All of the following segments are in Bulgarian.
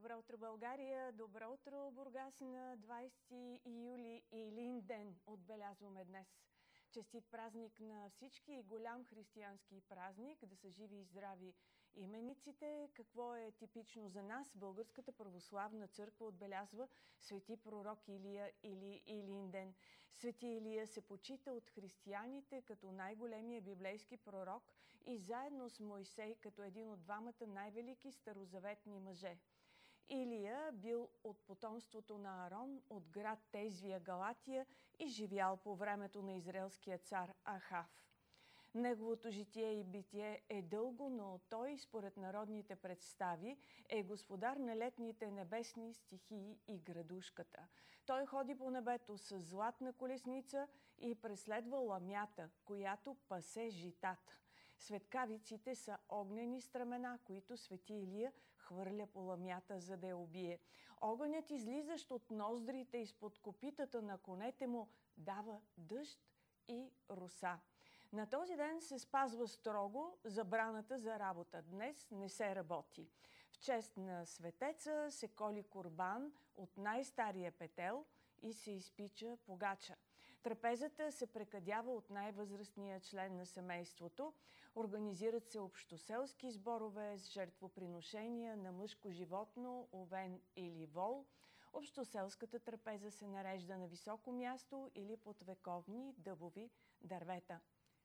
Добро утро, България! Добро утро, Бургас! На 20 юли Илинден отбелязваме днес. Честит празник на всички и голям християнски празник, да са живи и здрави имениците. Какво е типично за нас? Българската православна църква отбелязва свети пророк Илия или Илинден. Свети Илия се почита от християните като най-големия библейски пророк и заедно с Мойсей като един от двамата най-велики старозаветни мъже. Илия бил от потомството на Аарон, от град Тезвия, Галатия и живял по времето на израелския цар Ахав. Неговото житие и битие е дълго, но той, според народните представи, е господар на летните небесни стихии и градушката. Той ходи по небето с златна колесница и преследва ламята, която пасе житата. Светкавиците са огнени стремена, които свети Илия хвърля по ламята, за да я убие. Огънят, излизащ от ноздрите изпод копитата на конете му, дава дъжд и роса. На този ден се спазва строго забраната за работа. Днес не се работи. В чест на светеца се коли курбан от най-стария петел и се изпича погача. Трапезата се прекъдява от най-възрастния член на семейството. Организират се общоселски сборове с жертвоприношения на мъжко животно, овен или вол. Общоселската трапеза се нарежда на високо място или под вековни дъбови дървета.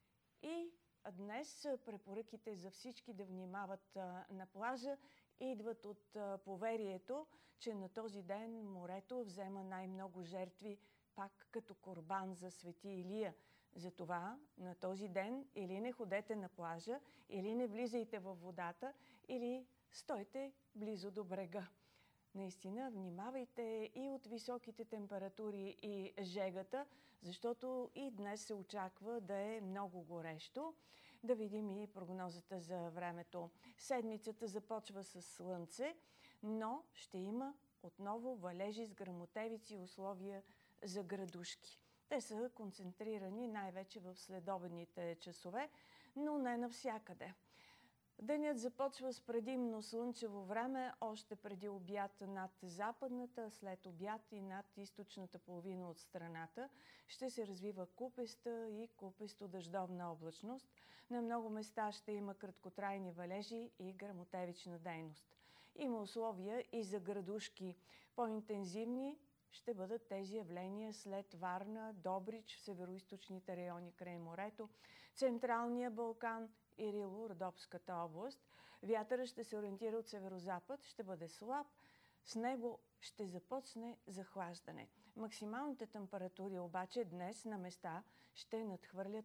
И днес препоръките за всички да внимават на плажа идват от поверието, че на този ден морето взема най-много жертви, пак като курбан за свети Илия. Затова на този ден или не ходете на плажа, или не влизайте във водата, или стойте близо до брега. Наистина, внимавайте и от високите температури и жегата, защото и днес се очаква да е много горещо. Да видим и прогнозата за времето. Седмицата започва с слънце, но ще има отново валежи с гръмотевици и условия за градушки. Те са концентрирани най-вече в следобедните часове, но не навсякъде. Денят започва с предимно слънчево време, още преди обяд над западната, след обяд и над източната половина от страната. Ще се развива купеста и купесто-дъждовна облачност. На много места ще има краткотрайни валежи и гръмотевична дейност. Има условия и за градушки. По-интензивни ще бъдат тези явления след Варна, Добрич, в североизточните райони край морето, Централния Балкан и Рило-Родопската област. Вятърът ще се ориентира от северозапад, ще бъде слаб, с него ще започне захлаждане. Максималните температури обаче днес на места ще надхвърлят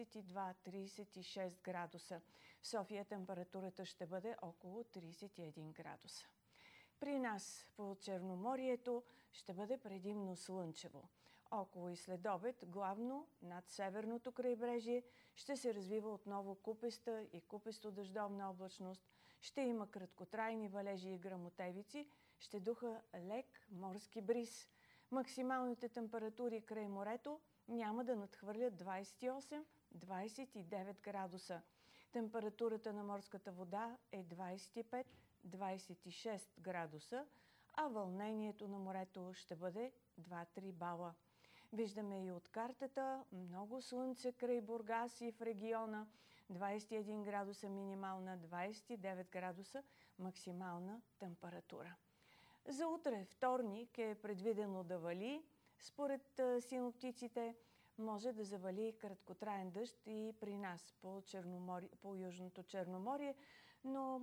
32-36 градуса. В София температурата ще бъде около 31 градуса. При нас по Черноморието ще бъде предимно слънчево. Около и следобед, главно над северното крайбрежие, ще се развива отново купеста и купесто-дъждовна облачност. Ще има краткотрайни валежи и гръмотевици, ще духа лек морски бриз. Максималните температури край морето няма да надхвърлят 28-29 градуса. Температурата на морската вода е 25-26 градуса, а вълнението на морето ще бъде 2-3 бала. Виждаме и от картата много слънце край Бургас и в региона, 21 градуса минимална, 29 градуса максимална температура. За утре, вторник, е предвидено да вали. Според синоптиците може да завали краткотраен дъжд и при нас по Южното Черноморие, но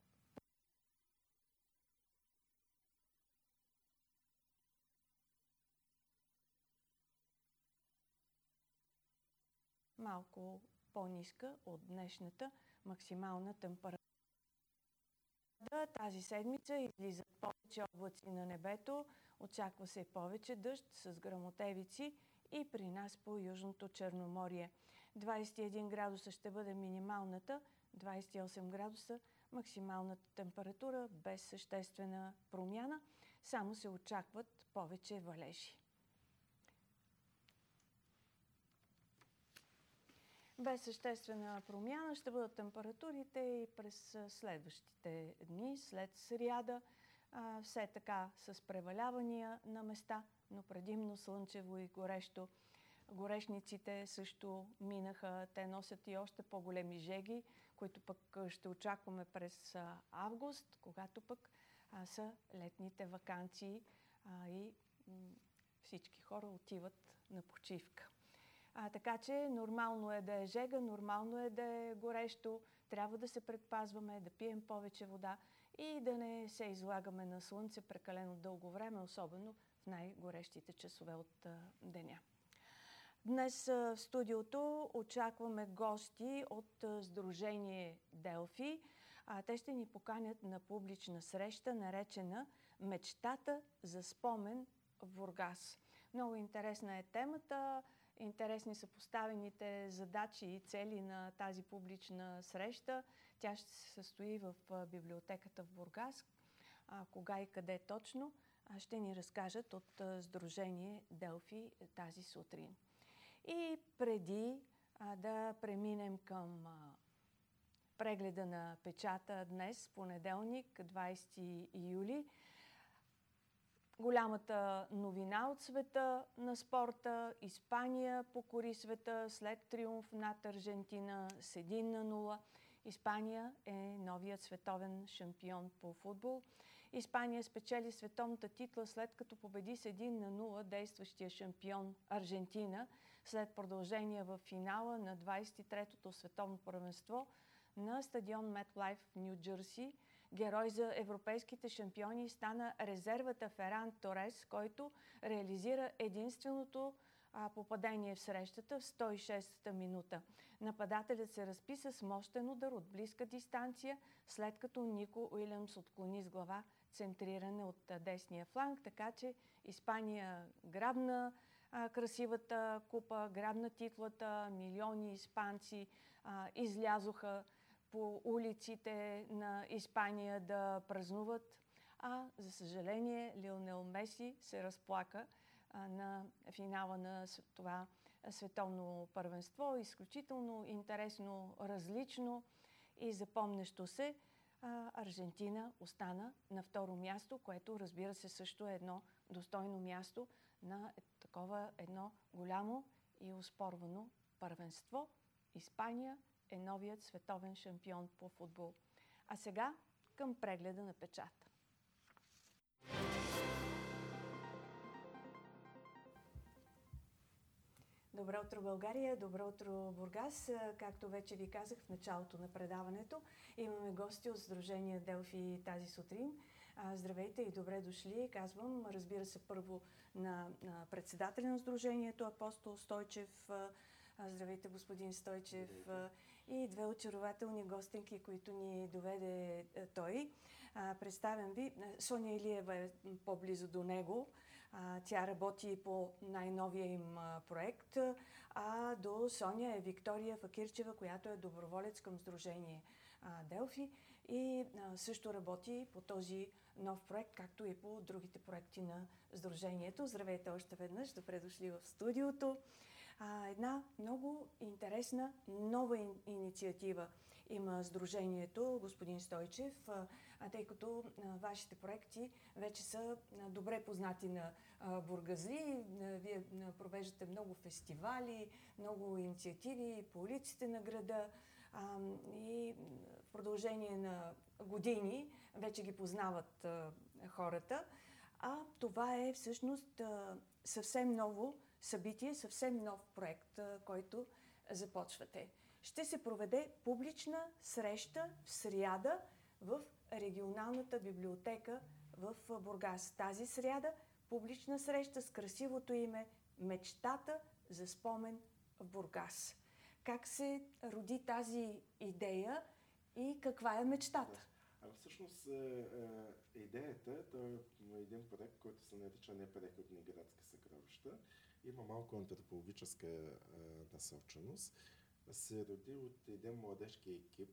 малко по-ниска от днешната максимална температура. Тази седмица излизат повече облаци на небето, очаква се повече дъжд с гръмотевици и при нас по Южното Черноморие. 21 градуса ще бъде минималната, 28 градуса максималната температура без съществена промяна, само се очакват повече валежи. Без съществена промяна ще бъдат температурите и през следващите дни, след сряда. все така с превалявания на места, но предимно слънчево и горещо. Горешниците също минаха. Те носят и още по-големи жеги, които пък ще очакваме през август, когато пък са летните ваканции и всички хора отиват на почивка. Така че нормално е да е жега, нормално е да е горещо, трябва да се предпазваме, да пием повече вода и да не се излагаме на слънце прекалено дълго време, особено в най-горещите часове от деня. Днес в студиото очакваме гости от Сдружение Делфи. Те ще ни поканят на публична среща, наречена "Мечтата за спомен в Бургас". Много интересна е темата. Интересни са поставените задачи и цели на тази публична среща. Тя ще се състои в библиотеката в Бургас. Кога и къде точно ще ни разкажат от Сдружение Делфи тази сутрин. И преди да преминем към прегледа на печата днес, понеделник, 20 юли, голямата новина от света на спорта: Испания покори света след триумф над Аржентина с 1-0. Испания е новият световен шампион по футбол. Испания спечели световната титла след като победи с 1-0 действащия шампион Аржентина след продължение в финала на 23-то световно първенство на стадион MetLife в Ню Джерси. Герой за европейските шампиони стана резервата Феран Торес, който реализира единственото попадение в срещата в 106-та минута. Нападателят се разписа с мощен удар от близка дистанция, след като Нико Уилямс отклони с глава центриране от десния фланг, така че Испания грабна красивата купа, грабна титлата. Милиони испанци излязоха по улиците на Испания да празнуват, за съжаление Лионел Меси се разплака на финала на това световно първенство. Изключително интересно, различно и запомнящо се. Аржентина остана на второ място, което, разбира се, също е едно достойно място на такова едно голямо и оспорвано първенство. Испания е новият световен шампион по футбол. А сега към прегледа на печата. Добро утро, България! Добро утро, Бургас! Както вече ви казах в началото на предаването, имаме гости от Сдружение Делфи тази сутрин. Здравейте и добре дошли, казвам, разбира се, първо на председателя на Сдружението, Апостол Стойчев. Здравейте, господин Стойчев. И две очарователни гостинки, които ни доведе той. Представям ви, Соня Илиева е по-близо до него. Тя работи по най-новия им проект, а до Соня е Виктория Факирчева, която е доброволец към Сдружение Делфи и също работи по този нов проект, както и по другите проекти на Сдружението. Здравейте още веднъж, добре дошли в студиото. Една много интересна нова инициатива има Сдружението, господин Стойчев, тъй като вашите проекти вече са добре познати на бургазли. Вие провеждате много фестивали, много инициативи по улиците на града и в продължение на години вече ги познават хората. А това е всъщност съвсем ново събитие, съвсем нов проект, който започвате. Ще се проведе публична среща в сряда в регионалната библиотека в Бургас. Тази сряда публична среща с красивото име "Мечтата за спомен в Бургас". Как се роди тази идея и каква е мечтата? Всъщност идеята, е един проект, който се нарича "Непреходни градски съкровища". Има малко антропологическа насоченост. Се роди от един младежки екип,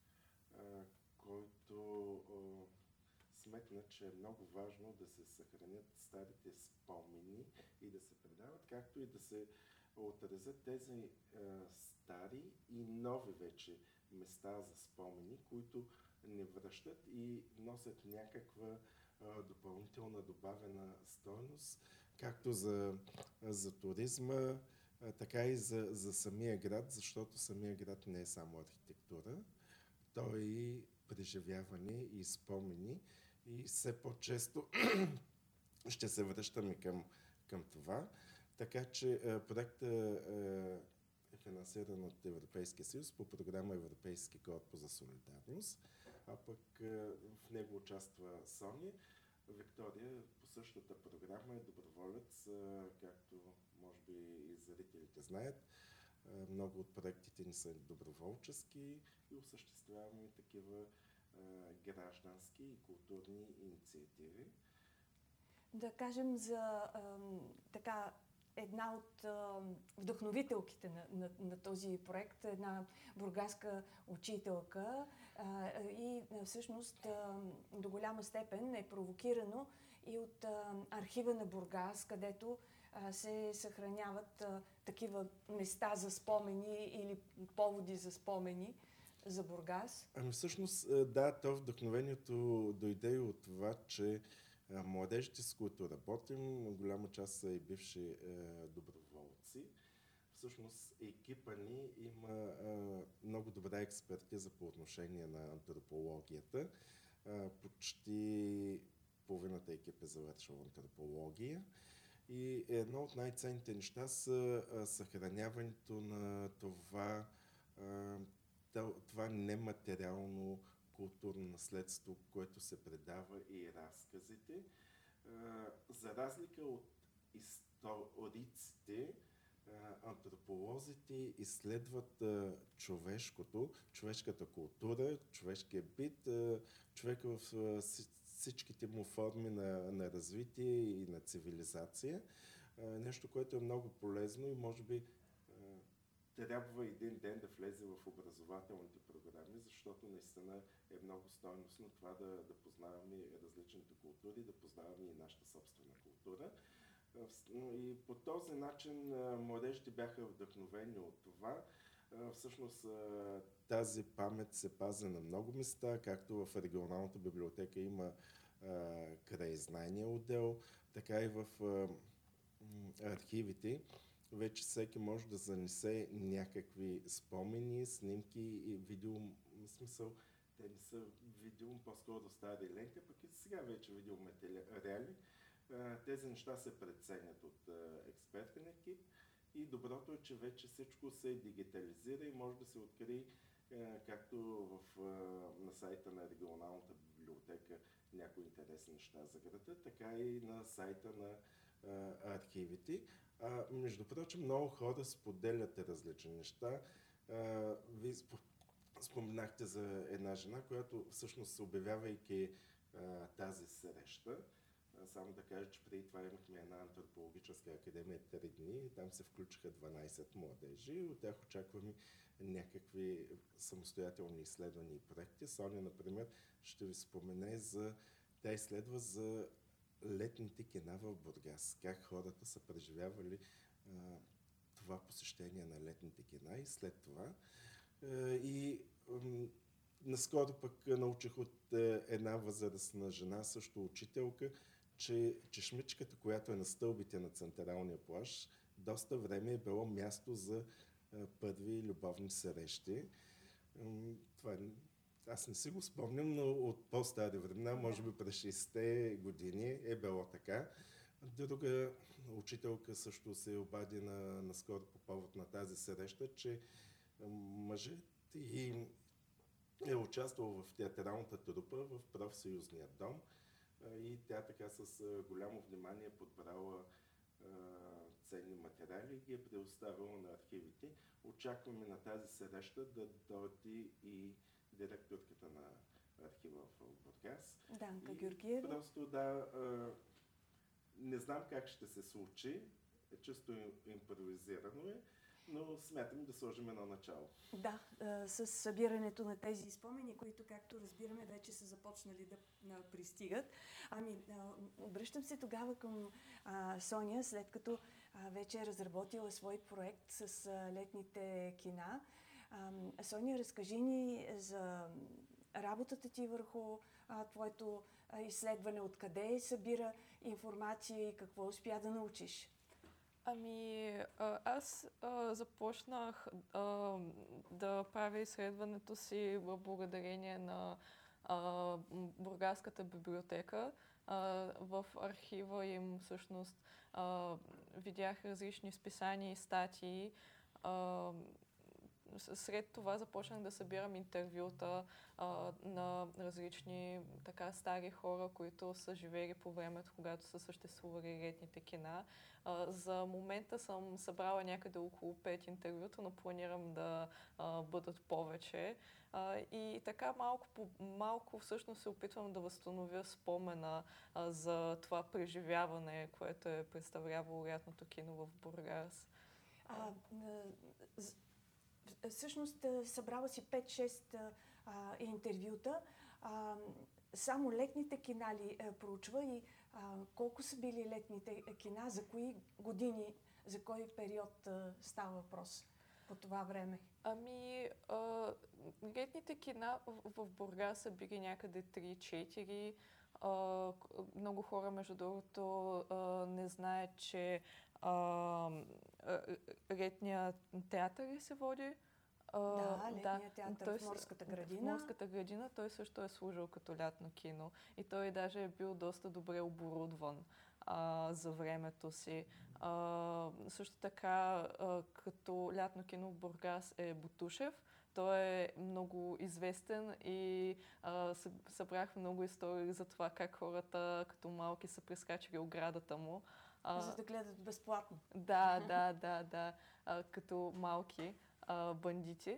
който сметна, че е много важно да се съхранят старите спомени и да се предават, както и да се отразят тези стари и нови вече места за спомени, които не връщат и носят някаква допълнителна добавена стойност, както за туризма, така и за самия град, защото самия град не е само архитектура, то е и преживяване и спомени и все по-често ще се връщаме към това. Така че проектът е финансиран от Европейския съюз по програма Европейски корпус за солидарност, а пък в него участва Сони. Виктория по същата програма е доброволец, както може би и зрителите знаят. Много от проектите ни са доброволчески и осъществяваме такива граждански и културни инициативи. Да кажем за така една от вдъхновителките на този проект, една бургаска учителка и всъщност до голяма степен е провокирано и от архива на Бургас, където се съхраняват такива места за спомени или поводи за спомени за Бургас. Ами всъщност да, то вдъхновението дойде от това, че младежите, с които работим, голяма част са и бивши доброволци. Всъщност екипа ни има много добра експертиза по отношение на антропологията. Почти половината екип е завършила антропология. И едно от най-ценните неща са съхраняването на това нематериално културно наследство, което се предава и разказите. За разлика от историците, антрополозите изследват човешката култура, човешкия бит, човека в всичките му форми на развитие и на цивилизация. Нещо, което е много полезно и може би трябва един ден да влезе в образователните програми, защото наистина е много стойностно това да познаваме различните култури, да познаваме и нашата собствена култура. И по този начин младежите бяха вдъхновени от това. Всъщност тази памет се пази на много места, както в регионалната библиотека има краезнайния отдел, така и в архивите. Вече всеки може да занесе някакви спомени, снимки и видео, в смисъл, те не са видео, по-скоро стари ленти, пък и сега вече видеоматериали. Тези неща се преценят от експертен екип и доброто е, че вече всичко се дигитализира и може да се открие както на сайта на регионалната библиотека някои интересни неща за града, така и на сайта на архивите. Между прочим, много хора споделят различни неща. Вие споменахте за една жена, която всъщност, обявявайки тази среща, само да кажа, че преди това имахме една антропологическа академия 3 дни, там се включиха 12 младежи, от тях очакваме някакви самостоятелни изследвания и проекти. Соня, например, ще ви спомене тя изследва за летните кина в Бургас, как хората са преживявали това посещение на летните кина и след това. Наскоро пък научих от една възрастна жена, също учителка, че чешмичката, която е на стълбите на централния плаж, доста време е било място за първи любовни срещи. Това аз не си го спомням, но от по-стари времена, може би през 60-те години е било така. Друга учителка също се обади наскоро по повод на тази среща, че мъжът и е участвал в театралната трупа в профсъюзния дом и тя така с голямо внимание подбрала ценни материали и ги е предоставила на архивите. Очакваме на тази среща да дойде и директорката на архива в Бургас. Данка Георгиева. Просто не знам как ще се случи, чисто импровизирано е, но смятам да сложим едно начало. Да, с събирането на тези спомени, които, както разбираме, вече са започнали да пристигат. Обръщам се тогава към Соня, след като вече е разработила свой проект с летните кина. Соня, разкажи ни за работата ти върху твоето изследване, откъде събира информация и какво успя да научиш? Аз започнах да правя изследването си благодарение на Бургаската библиотека. В архива им всъщност видях различни списания и статии. След това започнах да събирам интервюта на различни така стари хора, които са живели по времето, когато са съществували летните кина. За момента съм събрала някъде около 5 интервюта, но планирам да бъдат повече. И така малко по малко всъщност се опитвам да възстановя спомена за това преживяване, което е представлявало лятното кино в Бургас. Всъщност събрала си 5-6 интервюта. Само летните кина ли проучва и колко са били летните кина, за кои години, за кой период става въпрос по това време? Летните кина в Бургас са били някъде 3-4. Много хора, между другото, не знаят, че летният театър ли се води? Летният театър в Морската градина. В Морската градина той също е служил като лятно кино и той даже е бил доста добре оборудван за времето си. Също така, като лятно кино в Бургас е Ботушев. Той е много известен и събрах много истории за това как хората като малки са прескачали оградата му. За да гледат безплатно. Да. Като малки бандити.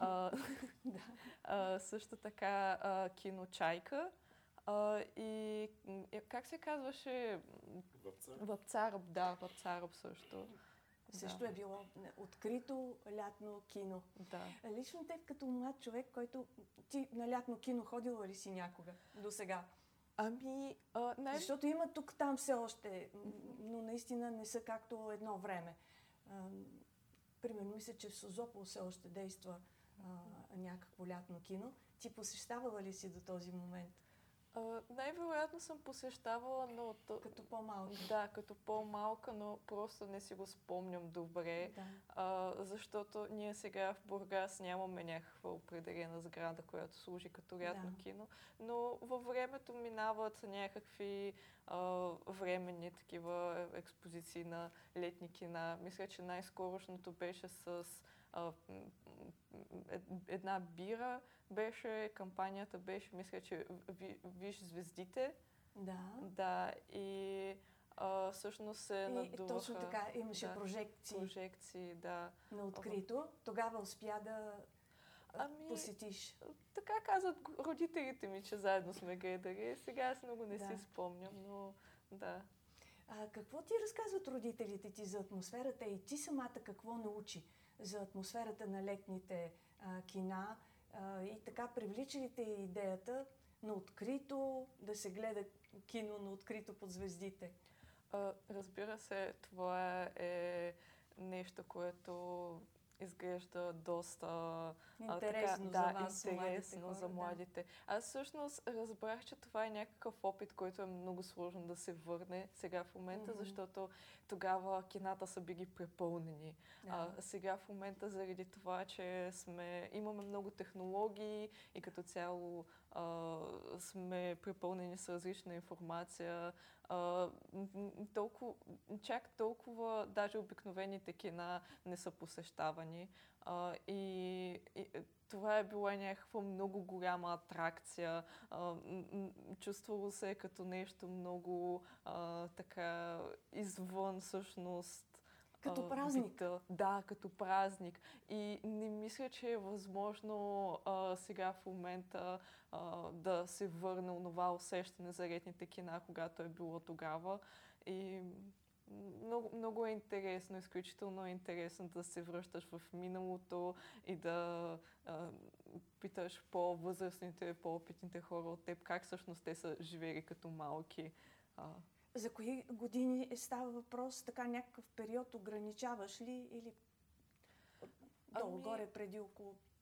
Също така кино Чайка. И как се казваше? Вапцаръб, Вапцаръб също. Също е било открито лятно кино. Да. Лично те като млад човек, който ти на лятно кино ходила ли си някога до сега? Защото има тук-там все още, но наистина не са както едно време. Примерно, мисля, че в Созопол все още действа някакво лятно кино. Ти посещавала ли си до този момент? Най-вероятно съм посещавала, но... Като по-малка. Да, като по-малка, но просто не си го спомням добре. Да. Защото ние сега в Бургас нямаме някаква определена сграда, която служи като лятно кино. Но във времето минават някакви временни такива експозиции на летни кина. Мисля, че най-скорошното беше с една бира. Кампанията беше, мисля, че Виж звездите. Да, и всъщност се надуваха... Точно така, имаше прожекции, да. На открито. Тогава успя да посетиш. Така казват родителите ми, че заедно сме гледали. Сега аз много не си спомням, но да. Какво ти разказват родителите ти за атмосферата и ти самата какво научи за атмосферата на летните кина? И така привлича ли те идеята на открито, да се гледа кино на открито под звездите? Разбира се, това е нещо, което изглежда доста интересно за вас, интересно за младите. Аз всъщност разбрах, че това е някакъв опит, който е много сложно да се върне сега в момента, защото тогава кината са били препълнени. Сега в момента заради това, че имаме много технологии и като цяло сме препълнени с различна информация, чак толкова даже обикновените кина не са посещавани. И това е била някаква много голяма атракция. Чувствало се като нещо много така извън всъщност. Като празник. Да, като празник. И не мисля, че е възможно сега в момента да се върне онова усещане за летните кина, когато е било тогава. И много, много е интересно, изключително е интересно да се връщаш в миналото и да питаш по-възрастните, по-опитните хора от теб, как всъщност те са живели като малки. За кои години става въпрос? Така някакъв период ограничаваш ли или долу-горе преди около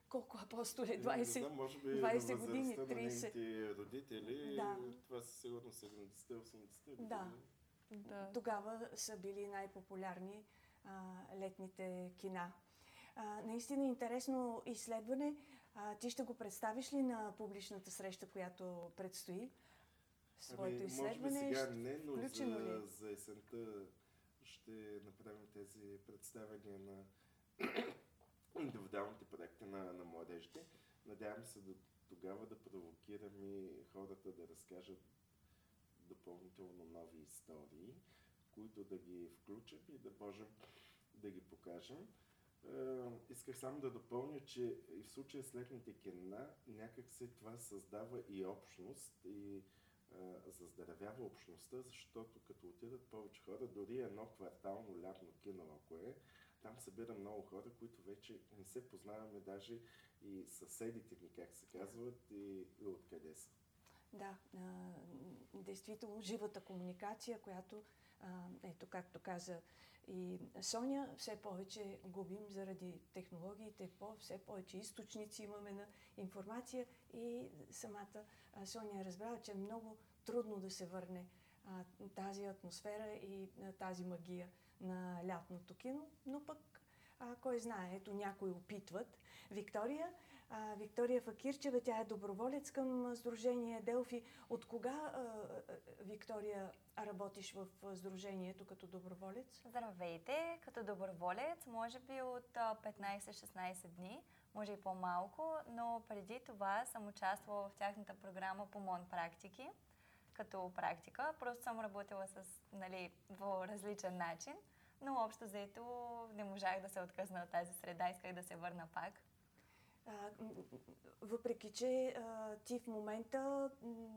колко апостоли? Не 20, знам, може би 20 на години, възрастта на 30. нейните родители, Да. това са сигурно 70-те, 80-те години. Да. Да. Тогава са били най-популярни летните кина. Наистина интересно изследване. Ти ще го представиш ли на публичната среща, която предстои? Своето изследване може би сега не, но включено ли? за есента ще направим тези представяния на индивидуалните проекти на младежите. Надявам се тогава да провокирам и хората да разкажат допълнително нови истории, които да ги включим и да можем да ги покажем. Исках само да допълня, че и в случая с летните кина някак се това създава и общност и заздравява общността, защото като отидат повече хора, дори едно квартално лятно кино, ако там събира много хора, които вече не се познаваме, даже и съседите ни, как се казват, и откъде са. Да, действително живата комуникация, която, ето както каза и Соня, все повече губим заради технологиите, все повече източници имаме на информация и самата Соня е разбрала, че е много трудно да се върне тази атмосфера и тази магия на лятното кино, но пък кой знае, ето някои опитват. Виктория Факирчева, тя е доброволец към Сдружение Делфи. От кога, Виктория, работиш в Сдружението като доброволец? Здравейте! Като доброволец, може би от 15-16 дни, може и по-малко, но преди това съм участвала в тяхната програма по МОН практики, като практика. Просто съм работила по различен начин, но общо взето не можах да се откъсна от тази среда, исках да се върна пак. Въпреки че ти в момента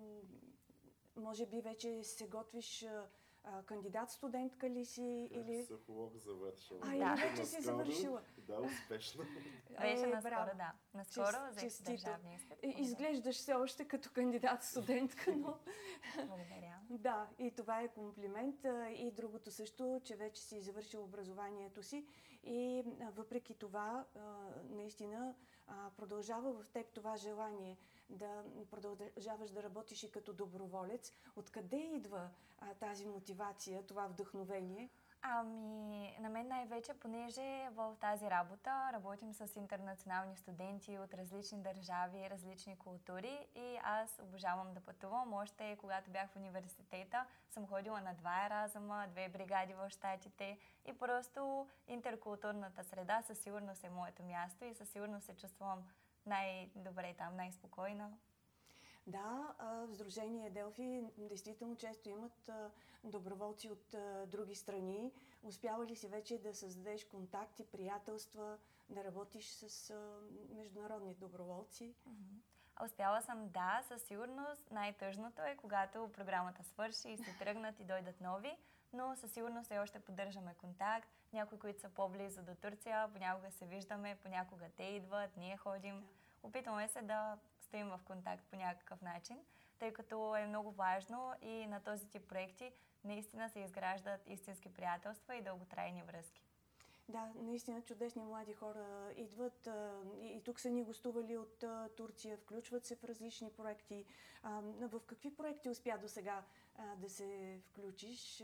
може би вече се готвиш кандидат-студентка ли си? Или... Психолог завършила. Вече си завършила. Да, успешно. Беше наскоро, да. Наскоро взех държавния изпит. Изглеждаш все още като кандидат-студентка, но... Благодаря. Да, и това е комплимент. И другото също, че вече си завършил образованието си и въпреки това наистина продължава в теб това желание да продължаваш да работиш и като доброволец. Откъде идва тази мотивация, това вдъхновение? На мен най-вече, понеже в тази работа работим с интернационални студенти от различни държави, различни култури и аз обожавам да пътувам. Още когато бях в университета, съм ходила на 2 еразъма, 2 бригади в Щатите и просто интеркултурната среда със сигурност е моето място и със сигурност се чувствам най-добре там, най-спокойна. Да, в Сдружение Делфи действително често имат доброволци от други страни. Успяла ли си вече да създадеш контакти, приятелства, да работиш с международни доброволци? Успяла съм, да, със сигурност. Най-тъжното е, когато програмата свърши и се тръгнат и дойдат нови, но със сигурност все още поддържаме контакт. Някои, които са по-близо до Турция, понякога се виждаме, понякога те идват, ние ходим. Опитваме се да стоим в контакт по някакъв начин, тъй като е много важно и на този тип проекти наистина се изграждат истински приятелства и дълготрайни връзки. Да, наистина чудесни млади хора идват и тук са ни гостували от Турция, включват се в различни проекти. В какви проекти успя до сега да се включиш?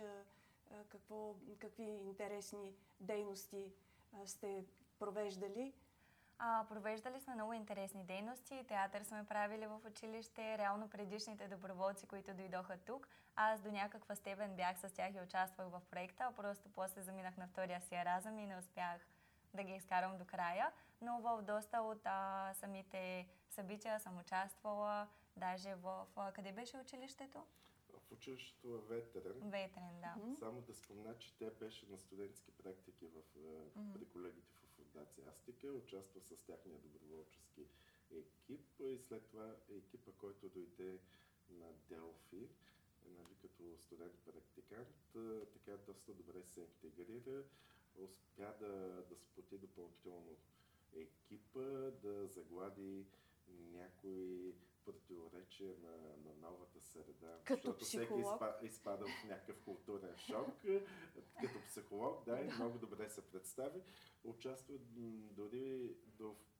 Какви интересни дейности сте провеждали? Провеждали сме много интересни дейности. Театър сме правили в училище. Реално предишните доброволци, които дойдоха тук, аз до някаква степен бях с тях и участвах в проекта, просто после заминах на втория си еразъм и не успях да ги изкарам до края. Но в доста от самите събития съм участвала. Даже къде беше училището? В училището Ветрен. Ветрен, да. Само да спомня, че тя беше на студентски практики при колегите в Фундация Астика, участва с тяхния доброволчески екип и след това екипа, който дойде на Делфи, като студент-практикант, така доста добре се интегрира, успя да сплоти допълнително екипа, да заглади някои противоречия на новата среда. Като психолог. Всеки изпада в някакъв културен шок. Като психолог, да, и много добре се представи. Участва дори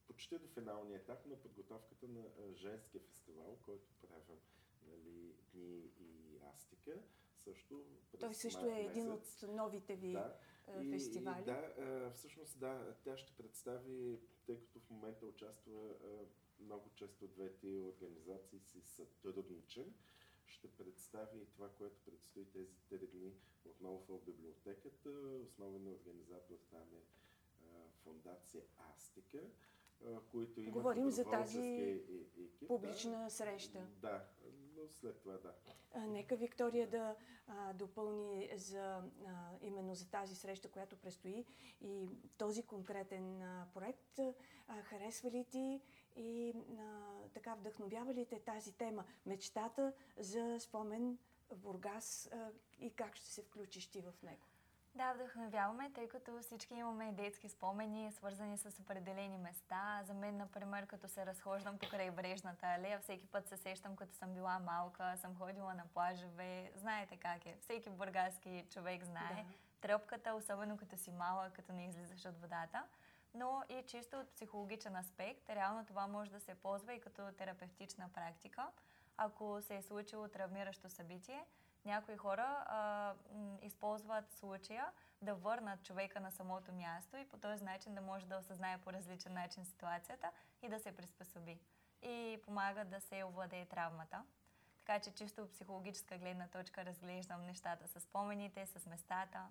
почти до финалния етап на подготовката на женския фестивал, който правим, нали, Дни и Астика. Също Той също е един от новите ви фестивали. Всъщност тя ще представи, тъй като в момента участва много често двете организации си сътрудничим, ще представи това, което предстои тези 3 дни отново в библиотеката. Основен организатор там е фондация Астика, които имат Говорим за тази екип, публична среща. Да, но след това да. Нека Виктория да допълни именно за тази среща, която предстои и този конкретен проект. Харесва ли ти и така вдъхновява ли те тази тема? Мечтата за спомен в Бургас и как ще се включиш ти в него? Да, вдъхновяваме, тъй като всички имаме детски спомени, свързани с определени места. За мен, например, като се разхождам по крайбрежната алея, всеки път се сещам, като съм била малка, съм ходила на плажове. Знаете как е. Всеки бургаски човек знае. Да. Тръпката, особено като си малък, като не излизаш от водата. Но и чисто от психологичен аспект, реално това може да се ползва и като терапевтична практика. Ако се е случило травмиращо събитие, някои хора използват случая да върнат човека на самото място и по този начин да може да осъзнае по различен начин ситуацията и да се приспособи. И помагат да се овладее травмата. Така че чисто от психологическа гледна точка разглеждам нещата с спомените, с местата.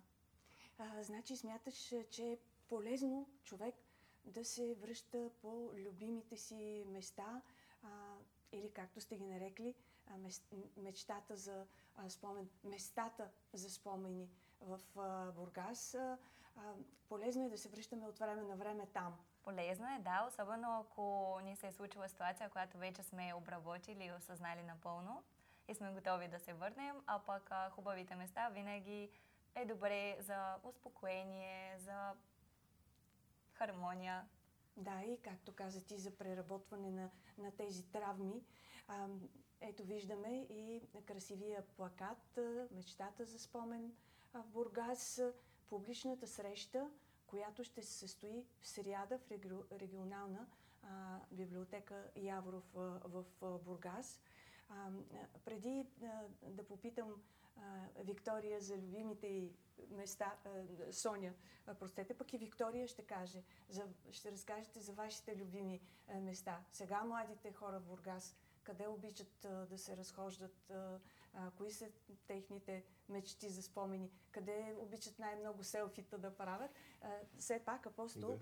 Значи смяташ, че е полезно човек да се връща по любимите си места или както сте ги нарекли, мечтата за спомен, местата за спомени в Бургас. Полезно е да се връщаме от време на време там. Полезно е, да, особено ако ни се е случила ситуация, която вече сме обработили и осъзнали напълно и сме готови да се върнем, а пък хубавите места винаги е добре за успокоение, за хармония. Да, и както каза ти, за преработване на тези травми. Ето виждаме и красивия плакат "Мечтата за спомен в Бургас", публичната среща, която ще се състои в сряда в регионална библиотека Яворов в Бургас. Преди да попитам Виктория за любимите й места, Соня, простете, пък и Виктория ще каже, ще разкажете за вашите любими места. Сега младите хора в Бургас, къде обичат да се разхождат, кои са техните мечти за спомени, къде обичат най-много селфита да правят. Все пак Апостол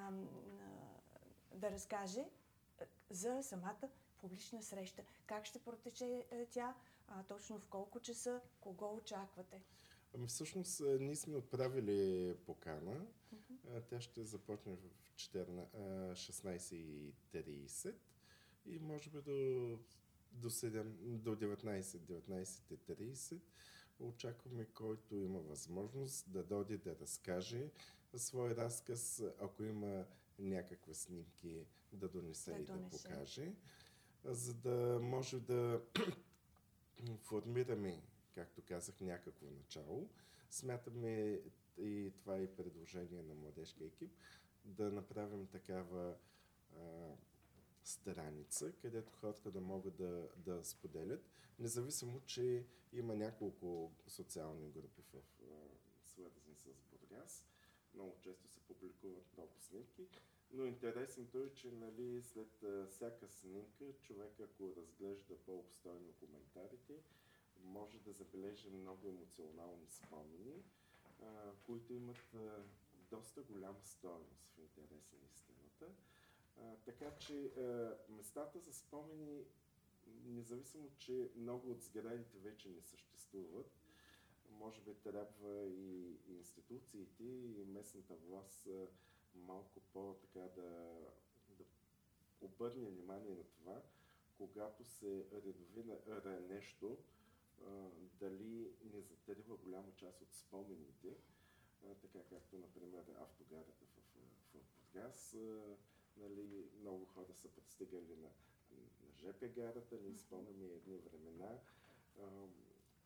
да разкаже за самата публична среща. Как ще протече тя, точно в колко часа, кого очаквате? Всъщност ние сме отправили покана. Тя ще започне в 16:30 и може би до 19:30 очакваме, който има възможност да дойде да разкаже свой разказ, ако има някакви снимки да донесе и да покаже, за да може да формираме, както казах, някакво начало. Смятаме, и това е предложение на младежкия екип, да направим такава страница, където хората да могат да споделят, независимо, че има няколко социални групи свързани с Бургас. Много често се публикуват много снимки, но интересното е, че нали, след всяка снимка човек, ако разглежда по-обстойно коментарите, може да забележи много емоционални спомени, които имат доста голяма стойност в интерес на истината. Така че местата за спомени, независимо, че много от сградите вече не съществуват, може би трябва и институциите, и местната власт малко по-така да обърне внимание на това, когато се реновира нещо, дали не затрива голяма част от спомените, така както, например, автогарата в Бургас. Нали, много хора са пристигали на ЖП гарата. Ние спомняме едни времена,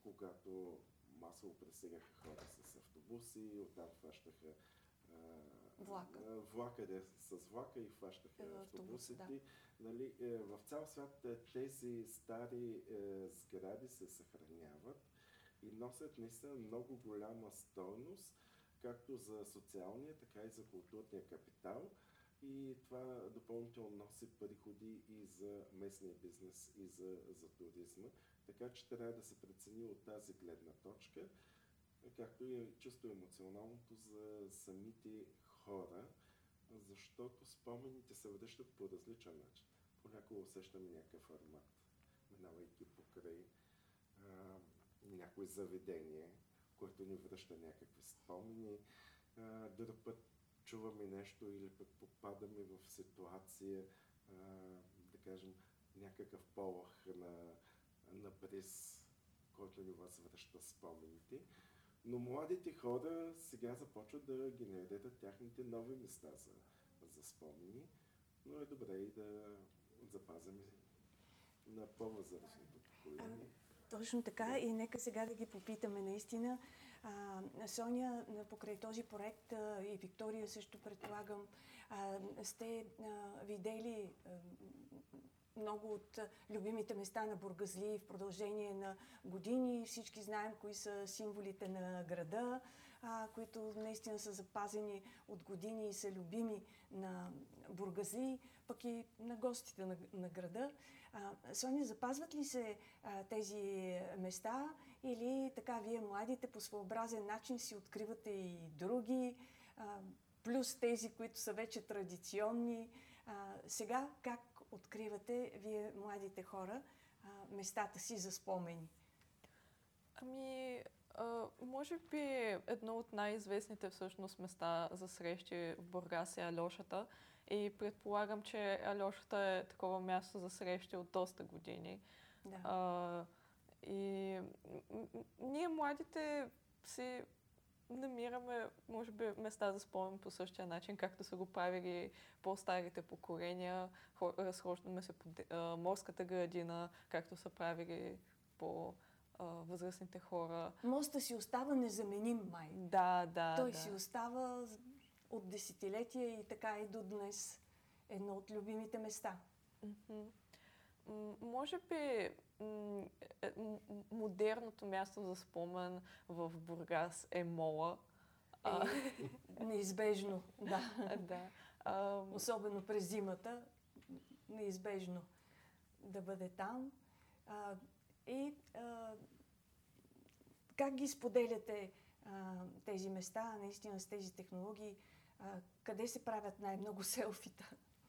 когато масово пристигаха хора с автобуси, оттам хващаха влака. Влака, с влака и хващаха автобусите. Да. Нали, в цял свят тези стари сгради се съхраняват и носят наистина много голяма стойност, както за социалния, така и за културния капитал. И това допълнително носи приходи и за местния бизнес, и за туризма. Така че трябва да се прецени от тази гледна точка, както и чисто емоционалното за самите хора, защото спомените се връщат по различен начин. Понякога усещаме някакъв формат, минавайки покрай някое заведение, което ни връща някакви спомени. Друг път чуваме нещо или пък попадаме в ситуация, да кажем, някакъв полах на бриз, който ни възвръща спомените. Но младите хора сега започват да генерират тяхните нови места за спомени, но е добре и да запазим на по-възрастното поколение. Точно така, и нека сега да ги попитаме наистина. Соня, покрай този проект и Виктория също предполагам, сте видели много от любимите места на бургазлии в продължение на години. Всички знаем кои са символите на града, които наистина са запазени от години и са любими на бургазлии, пък и на гостите на града. Соня, запазват ли се тези места или така вие младите по своеобразен начин си откривате и други, плюс тези, които са вече традиционни? Сега как откривате вие, младите хора, местата си за спомени? Може би едно от най-известните всъщност места за срещи в Бургас е Алёшата. И предполагам, че Алёшата е такова място за срещи от доста години. Да. И ние младите си намираме, може би, места за спомен по същия начин, както са го правили по-старите поколения. Разхождаме се по морската градина, както са правили по възрастните хора. Моста си остава незаменим, май. Да. Той си остава от десетилетия и така и до днес едно от любимите места. Може би модерното място за спомен в Бургас е мола. Неизбежно, да. Да. Особено през зимата, неизбежно да бъде там. Как ги споделяте тези места, наистина с тези технологии? Къде се правят най-много селфита?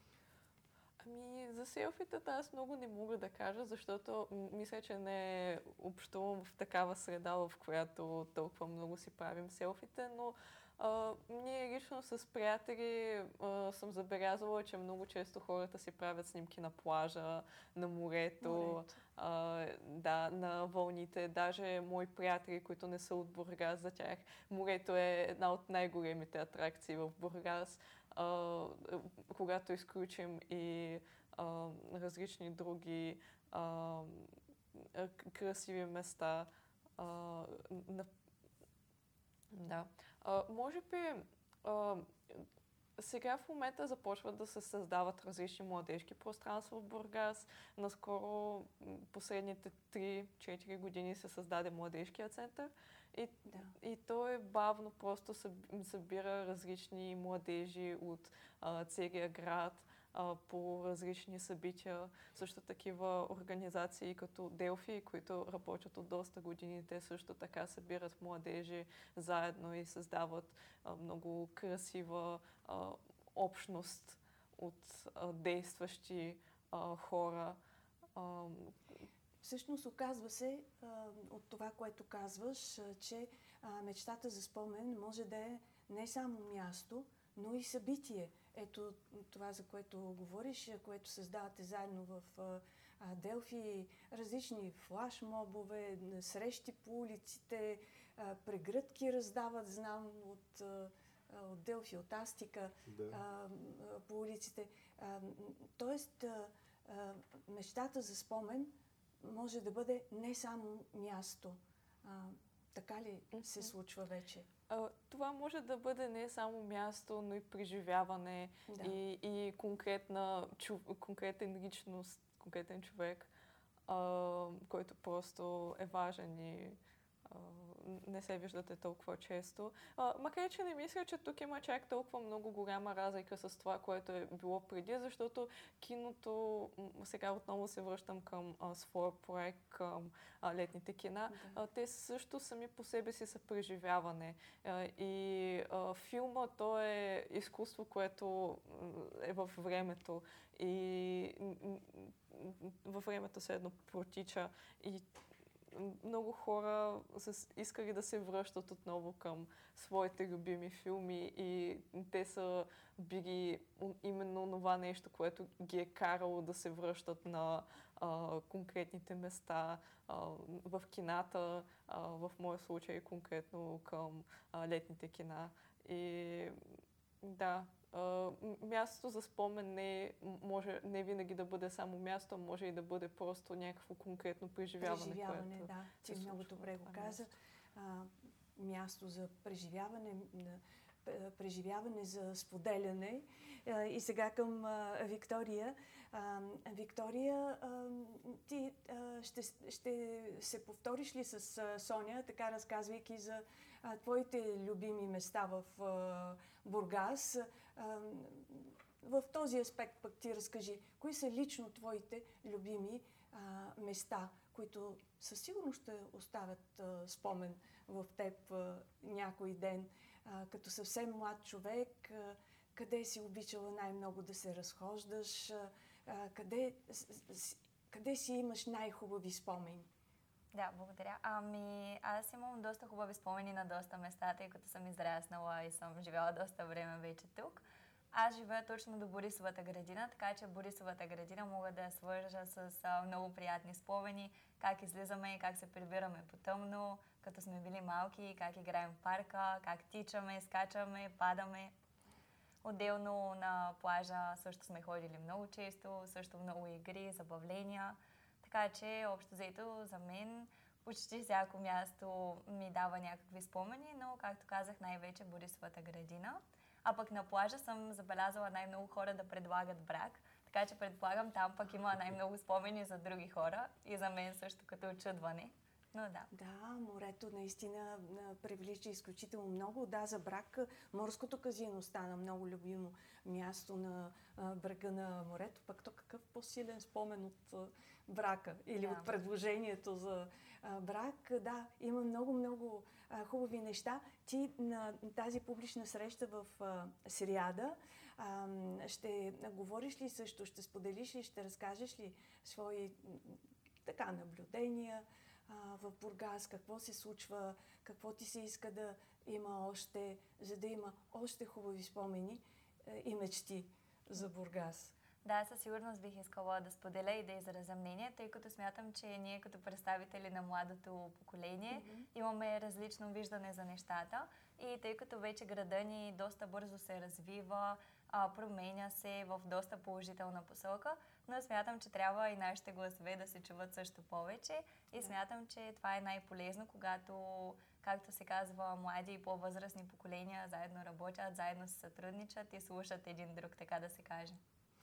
За селфитата аз много не мога да кажа, защото мисля, че не общувам в такава среда, в която толкова много си правим селфите, но ние лично с приятели съм забелязала, че много често хората си правят снимки на плажа, на морето, на вълните. Даже мои приятели, които не са от Бургас, за тях морето е една от най-големите атракции в Бургас. Когато изключим и различни други красиви места. Може би сега в момента започват да се създават различни младежки пространства в Бургас. Наскоро, последните 3-4 години се създаде младежкия център. И то е бавно, просто събира различни младежи от целия град по различни събития. Също такива организации като Делфи, които работят от доста години, те също така събират младежи заедно и създават много красива общност от действащи хора. Всъщност оказва се от това, което казваш, че мечтата за спомен може да е не само място, но и събитие. Ето това, за което говориш, което създавате заедно в Делфи, различни флашмобове, срещи по улиците, прегръдки раздават, знам, от Делфи, от Астика, по улиците. Тоест, мечтата за спомен може да бъде не само място. Така ли се случва вече? Това може да бъде не само място, но и преживяване Да. и конкретен личност, конкретен човек, който просто е важен и не се виждате толкова често. Макар че не мисля, че тук има чак толкова много голяма разлика с това, което е било преди, защото киното, сега отново се връщам към своя проект, към летните кина, те също сами по себе си са преживяване. Филма, то е изкуство, което е във времето и във времето се едно протича и много хора искали да се връщат отново към своите любими филми и те са били именно това нещо, което ги е карало да се връщат на конкретните места в кината, в моя случай конкретно към летните кина. И да, мястото за спомен може не винаги да бъде само място, може и да бъде просто някакво конкретно преживяване. Преживяване, да. Ти много добре го каза. Място за преживяване, преживяване за споделяне. И сега към Виктория. Виктория, ти ще се повториш ли с Соня, така разказвайки за твоите любими места в Бургас? В този аспект пък ти разкажи, кои са лично твоите любими места, които със сигурност ще оставят спомен в теб някой ден. Като съвсем млад човек, къде си обичала най-много да се разхождаш, къде си имаш най-хубави спомени? Да, благодаря. Аз имам доста хубави спомени на доста места, тъй като съм израснала и съм живяла доста време вече тук. Аз живея точно до Борисовата градина, така че Борисовата градина мога да я свържа с много приятни спомени, как излизаме и как се прибираме по тъмно, като сме били малки, как играем в парка, как тичаме, скачаме, падаме. Отделно на плажа също сме ходили много често, също много игри, забавления. Така че, общо взето, за мен почти всяко място ми дава някакви спомени, но, както казах, най-вече Борисовата градина. А пък на плажа съм забелязала най-много хора да предлагат брак, така че предполагам там пък има най-много спомени за други хора и за мен също като очудване. Но да. Да, морето наистина привлича изключително много. Да, за брак морското казино стана много любимо място на брега на морето. Пък то какъв по-силен спомен от брака или от предложението за брак. Да, има много хубави неща. Ти на тази публична среща в сряда ще говориш ли също, ще споделиш ли, ще разкажеш ли свои наблюдения в Бургас, какво се случва, какво ти се иска да има още, за да има още хубави спомени и мечти за Бургас? Да, със сигурност бих искала да споделя и да изразя мнение, тъй като смятам, че ние като представители на младото поколение имаме различно виждане за нещата и тъй като вече града ни доста бързо се развива, променя се в доста положителна посока, но смятам, че трябва и нашите гласове да се чуват също повече и смятам, че това е най-полезно, когато, както се казва, млади и по-възрастни поколения заедно работят, заедно се сътрудничат и слушат един друг, така да се каже.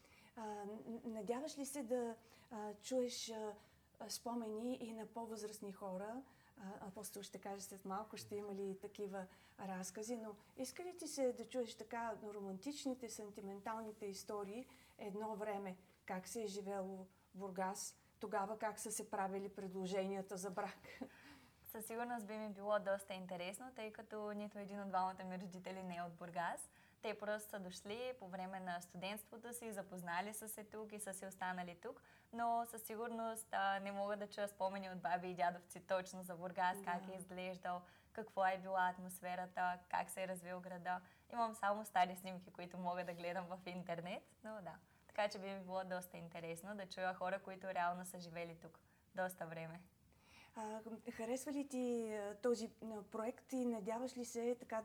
Надяваш ли се да чуеш спомени и на по-възрастни хора? Апостол ще каже след малко, ще има ли такива разкази, но иска ли ти се да чуеш така романтичните, сантименталните истории едно време? Как се е живело в Бургас? Тогава как са се правили предложенията за брак? Със сигурност би ми било доста интересно, тъй като нито един от двамата ми родители не е от Бургас. Те просто са дошли по време на студентството си, запознали са се тук и са си останали тук, но със сигурност не мога да чуя спомени от баби и дядовци точно за Бургас, как е изглеждал, какво е била атмосферата, как се е развил града. Имам само стари снимки, които мога да гледам в интернет, но да. Така че би ми било доста интересно да чуя хора, които реално са живели тук доста време. Харесва ли ти този проект и надяваш ли се така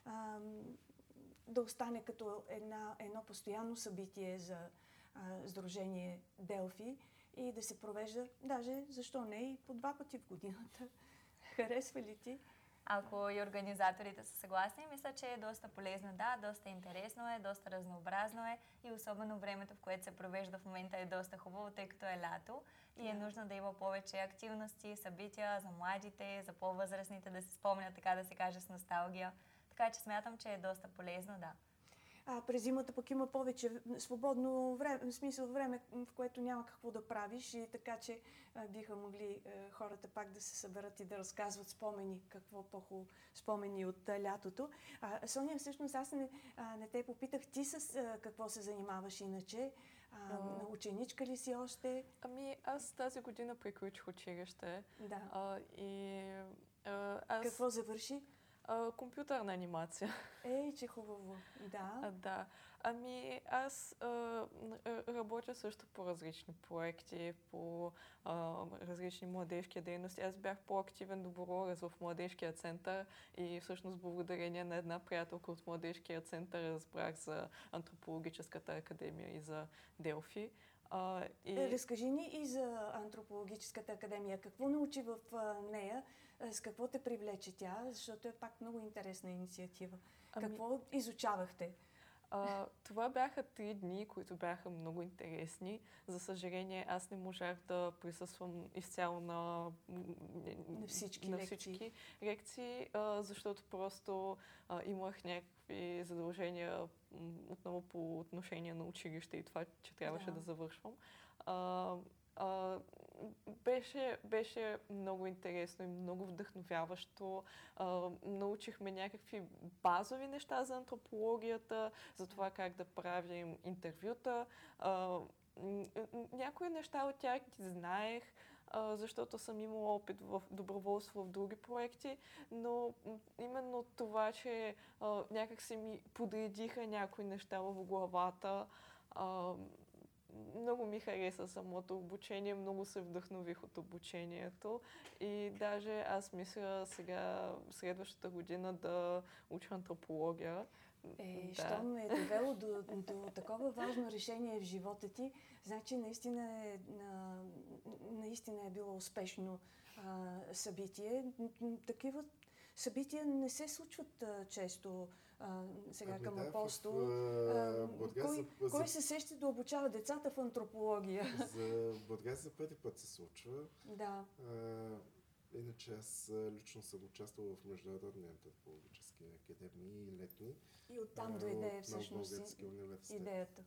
да остане като едно постоянно събитие за Сдружение Делфи и да се провежда, даже защо не и по 2 пъти в годината? Харесва ли ти? Ако и организаторите са съгласни, мисля, че е доста полезно, да, доста интересно е, доста разнообразно е и особено времето, в което се провежда в момента е доста хубаво, тъй като е лято и е нужно да има повече активности, събития за младите, за по-възрастните да се спомнят, така да се каже, с носталгия. Така че смятам, че е доста полезно, да. През зимата пък има повече свободно време, в смисъл време, в което няма какво да правиш и така, че биха могли хората пак да се съберат и да разказват спомени, какво по-хубаво спомени от лятото. Соня, всъщност аз не те попитах, ти с какво се занимаваш иначе? Ученичка ли си още? Аз тази година приключих училище. Да. Аз... Какво завърши? Компютърна анимация. Че хубаво. Да. Да. Аз работя също по различни проекти, по различни младежки дейности. Аз бях по-активен доброволец в младежкия център и всъщност благодарение на една приятелка от младежкия център разбрах за антропологическата академия и за Делфи. Разкажи ни и за антропологическата академия. Какво научи в нея? С какво те привлече тя? Защото е пак много интересна инициатива. Какво изучавахте? Това бяха 3 дни, които бяха много интересни. За съжаление, аз не можах да присъствам изцяло на всички лекции, защото просто имах някакви задължения отново по отношение на училище и това, че трябваше да завършвам. Беше много интересно и много вдъхновяващо. Научихме някакви базови неща за антропологията, за това как да правим интервюта. Някои неща от тях ги знаех, защото съм имала опит в доброволство в други проекти, но именно това, че някак се ми подредиха някои неща в главата, много ми хареса самото обучение, много се вдъхнових от обучението и даже аз мисля сега, следващата година да уча антропология. Щом ме е довело до такова важно решение в живота ти, значи наистина е било успешно събитие. Такива събития не се случват често сега към Апостол. Кой се сеща да обучава децата в антропология? За Бургас за първи път се случва. Да. Иначе аз лично съм участвал в международни антропологически академии и летни. И оттам дойде всъщност идеята.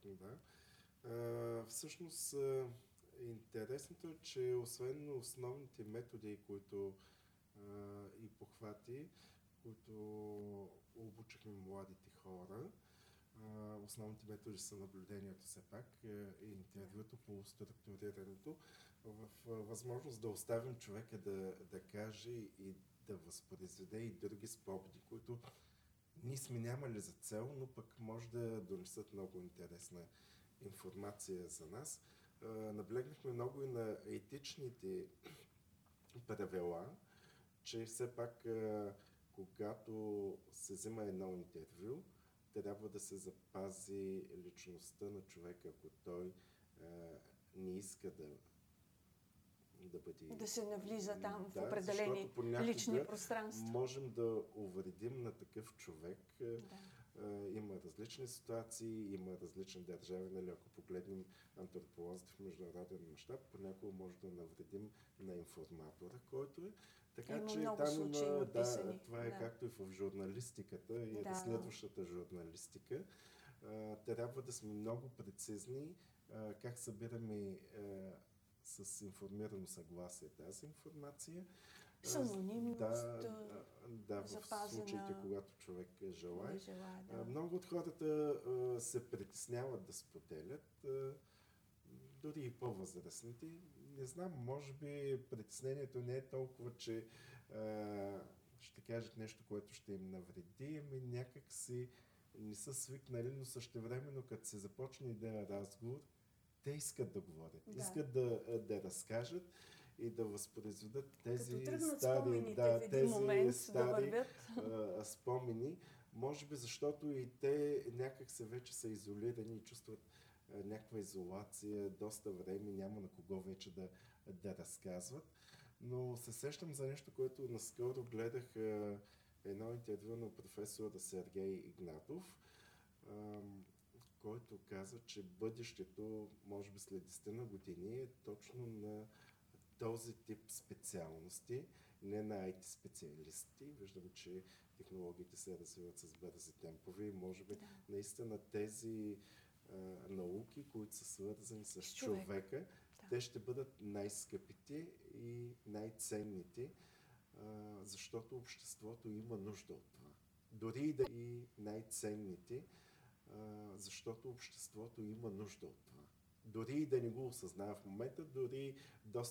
Да. Всъщност интересното е, че освен основните методи, които и похвати, които обучихме младите хора, основните методи са наблюдението все пак и интервюто по структурирането, в възможност да оставим човека да каже и да възпроизведе и други спомени, които ние сме нямали за цел, но пък може да донесат много интересна информация за нас. Наблегнахме много и на етичните правила, че все пак когато се взима едно интервю, трябва да се запази личността на човека, ако той не иска да бъде... Да се навлиза там в определени лични пространства. Можем да увредим на такъв човек. Има различни ситуации, има различни държави, нали, ако погледнем антрополозите в международен мащаб, понякога може да навредим на информатора, който е. Така има че много там случаи описани. Това е както и в журналистиката и разследващата журналистика. Трябва да сме много прецизни как събираме с информирано съгласие тази информация. С анонимност, в случаите, когато човек желае. Да. Много от хората се притесняват да споделят, дори и по-възрастните. Не знам, може би притеснението не е толкова, че ще кажат нещо, което ще им навреди, някак си не са свикнали, но същевременно, като се започне един разговор, те искат да говорят, искат да разкажат и да възпроизведат тези стари спомени. Може би защото и те някак се вече са изолирани и чувстват някаква изолация, доста време, няма на кого вече да разказват. Но се сещам за нещо, което наскоро гледах едно интервю на професора Сергей Игнатов, който каза, че бъдещето, може би след 10 на години, е точно на този тип специалности, не на IT специалисти. Виждам, че технологиите се развиват с бързи темпове и може би наистина тези науки, които са свързани с човека, те ще бъдат най-скъпите и най-ценните, защото обществото има нужда от това. Дори и да и най-ценните, защото обществото има нужда от това. Дори и да не го осъзнава в момента, дори доста